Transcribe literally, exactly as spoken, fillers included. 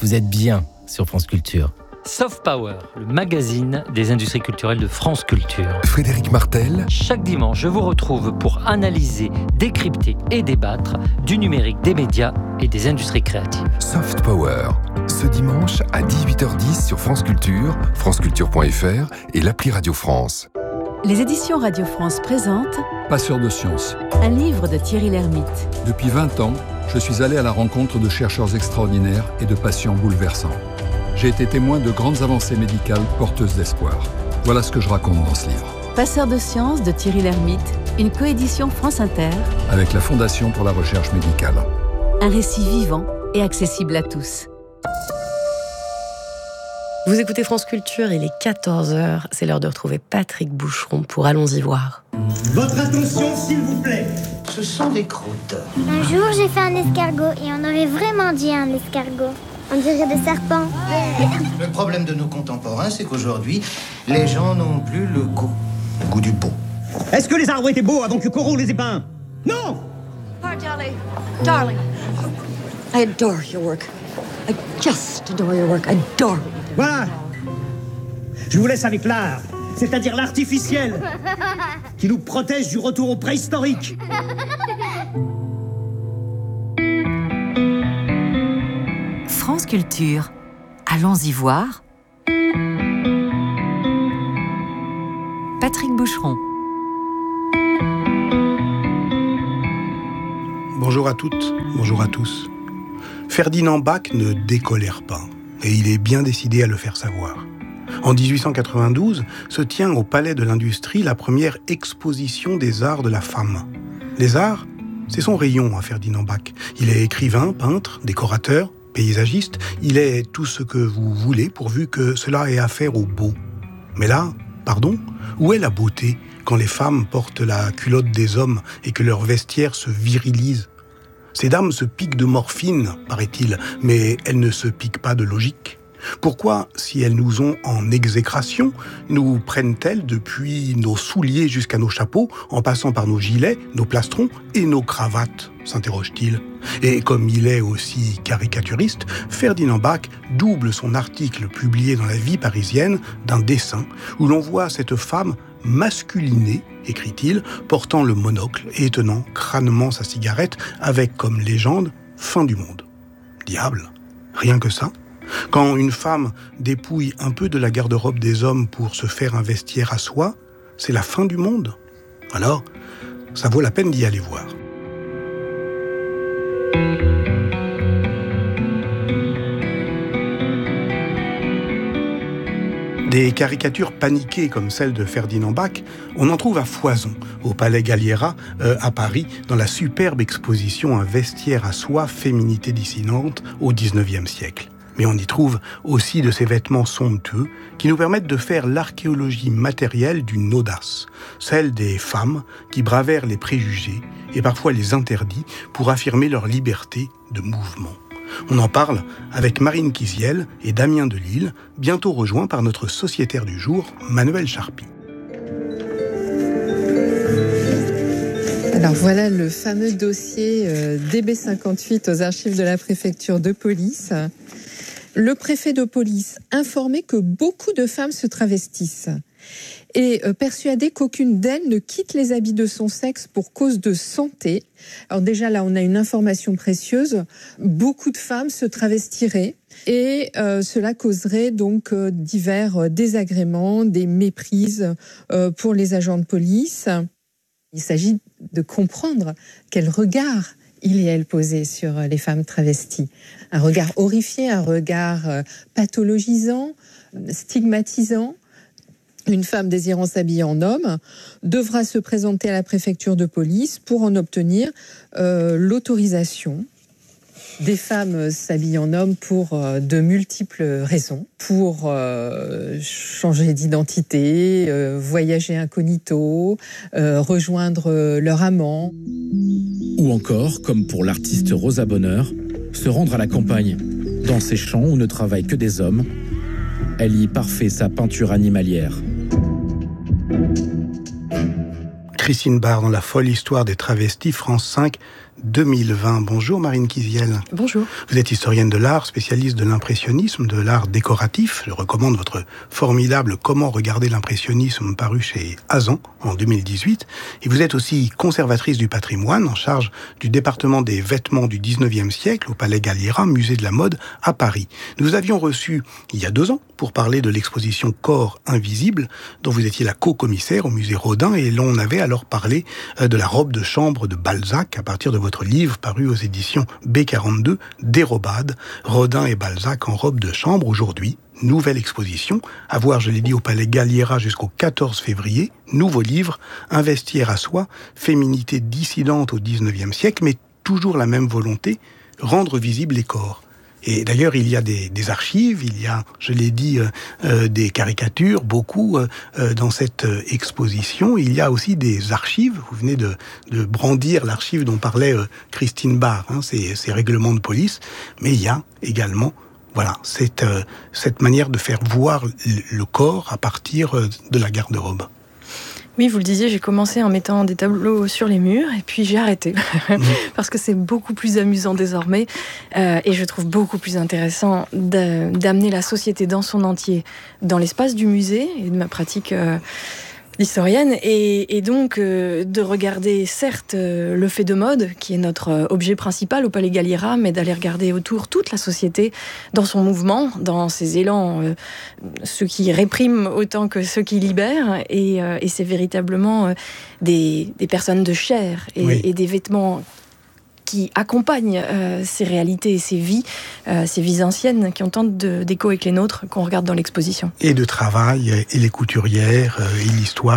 Vous êtes bien sur France Culture. Soft Power, le magazine des industries culturelles de France Culture. Frédéric Martel. Chaque dimanche, je vous retrouve pour analyser, décrypter et débattre du numérique, des médias et des industries créatives. Soft Power, ce dimanche à dix-huit heures dix sur France Culture, franceculture point f r et l'appli Radio France. Les éditions Radio France présentent Passeurs de sciences. Un livre de Thierry Lhermitte. Depuis vingt ans, je suis allé à la rencontre de chercheurs extraordinaires et de patients bouleversants. J'ai été témoin de grandes avancées médicales porteuses d'espoir. Voilà ce que je raconte dans ce livre. Passeurs de sciences de Thierry Lhermitte, une coédition France Inter avec la Fondation pour la recherche médicale. Un récit vivant et accessible à tous. Vous écoutez France Culture, il est quatorze heures, c'est l'heure de retrouver Patrick Boucheron pour Allons-y voir. Votre attention, s'il vous plaît. Ce sont des croûtes. Un jour, j'ai fait un escargot et on aurait vraiment dit un escargot. On dirait des serpents. Le problème de nos contemporains, c'est qu'aujourd'hui, les gens n'ont plus le goût, le goût du beau. Est-ce que les arbres étaient beaux avant que Corot les ait peints? Non! Oh, darling, darling, I adore your work. I just adore your work. I adore. Voilà. Je vous laisse avec l'art, c'est-à-dire l'artificiel, qui nous protège du retour au préhistorique. France Culture. Allons-y voir. Patrick Boucheron. Bonjour à toutes, bonjour à tous. Ferdinand Bach ne décolère pas, et il est bien décidé à le faire savoir. En dix-huit cent quatre-vingt-douze se tient au Palais de l'Industrie la première exposition des arts de la femme. Les arts, c'est son rayon à Ferdinand Bach. Il est écrivain, peintre, décorateur, paysagiste, il est tout ce que vous voulez pourvu que cela ait affaire au beau. Mais là, pardon, où est la beauté quand les femmes portent la culotte des hommes et que leurs vestiaires se virilisent? Ces dames se piquent de morphine, paraît-il, mais elles ne se piquent pas de logique. Pourquoi, si elles nous ont en exécration, nous prennent-elles depuis nos souliers jusqu'à nos chapeaux, en passant par nos gilets, nos plastrons et nos cravates, s'interroge-t-il. Et comme il est aussi caricaturiste, Ferdinand Bach double son article publié dans la Vie parisienne d'un dessin où l'on voit cette femme masculinée, écrit-il, portant le monocle et tenant crânement sa cigarette avec comme légende « Fin du monde ». Diable, rien que ça. Quand une femme dépouille un peu de la garde-robe des hommes pour se faire un vestiaire à soi, c'est la fin du monde. Alors, ça vaut la peine d'y aller voir. Des caricatures paniquées comme celle de Ferdinand Bach, on en trouve à foison, au Palais Galliera, euh, à Paris, dans la superbe exposition Un vestiaire à soi, féminité dissidente au dix-neuvième siècle. Mais on y trouve aussi de ces vêtements somptueux qui nous permettent de faire l'archéologie matérielle d'une audace, celle des femmes qui bravèrent les préjugés et parfois les interdits pour affirmer leur liberté de mouvement. On en parle avec Marine Kisiel et Damien Delille, bientôt rejoints par notre sociétaire du jour, Manuel Charpie. Alors voilà le fameux dossier euh, D B cinquante-huit aux archives de la préfecture de police. Le préfet de police informé que beaucoup de femmes se travestissent et euh, persuadé qu'aucune d'elles ne quitte les habits de son sexe pour cause de santé. Alors déjà là, on a une information précieuse. Beaucoup de femmes se travestiraient et euh, cela causerait donc euh, divers euh, désagréments, des méprises euh, pour les agents de police. Il s'agit de comprendre quel regard il et elle posaient sur les femmes travesties. Un regard horrifié, un regard pathologisant, stigmatisant. Une femme désirant s'habiller en homme devra se présenter à la préfecture de police pour en obtenir euh, l'autorisation. Des femmes s'habillent en homme pour euh, de multiples raisons. Pour euh, changer d'identité, euh, voyager incognito, euh, rejoindre euh, leur amant. Ou encore, comme pour l'artiste Rosa Bonheur, se rendre à la campagne, dans ces champs où ne travaillent que des hommes. Elle y parfait sa peinture animalière. Christine Barr dans La folle histoire des travestis, France cinq, deux mille vingt. Bonjour Marine Kiziel. Bonjour. Vous êtes historienne de l'art, spécialiste de l'impressionnisme, de l'art décoratif. Je recommande votre formidable Comment regarder l'impressionnisme paru chez Azan en deux mille dix-huit. Et vous êtes aussi conservatrice du patrimoine en charge du département des vêtements du dix-neuvième siècle au Palais Galliera, musée de la mode à Paris. Nous vous avions reçu il y a deux ans pour parler de l'exposition Corps invisible dont vous étiez la co-commissaire au musée Rodin et l'on avait alors parlé de la robe de chambre de Balzac à partir de votre livre paru aux éditions B quarante-deux, Dérobade, Rodin et Balzac en robe de chambre. Aujourd'hui, nouvelle exposition, à voir, je l'ai dit, au Palais Galliera jusqu'au quatorze février. Nouveau livre, Un vestiaire à soi, féminité dissidente au dix-neuvième siècle, mais toujours la même volonté, rendre visibles les corps. Et d'ailleurs, il y a des, des archives, il y a, je l'ai dit, euh, euh, des caricatures, beaucoup euh, dans cette euh, exposition. Il y a aussi des archives. Vous venez de, de brandir l'archive dont parlait euh, Christine Barr, hein, ces, ces règlements de police. Mais il y a également, voilà, cette, euh, cette manière de faire voir le, le corps à partir euh, de la garde-robe. Oui, vous le disiez, j'ai commencé en mettant des tableaux sur les murs et puis j'ai arrêté mmh. parce que c'est beaucoup plus amusant désormais euh, et je trouve beaucoup plus intéressant de, d'amener la société dans son entier dans l'espace du musée et de ma pratique euh, d'historienne et, et donc euh, de regarder certes euh, le fait de mode qui est notre euh, objet principal au Palais Galliera, mais d'aller regarder autour toute la société dans son mouvement, dans ses élans, euh, ceux qui répriment autant que ceux qui libèrent et, euh, et c'est véritablement euh, des, des personnes de chair et, oui. et des vêtements qui accompagnent euh, ces réalités et ces vies, euh, ces vies anciennes qui ont tant de, d'écho avec les nôtres qu'on regarde dans l'exposition. Et de travail, et les couturières, et l'histoire.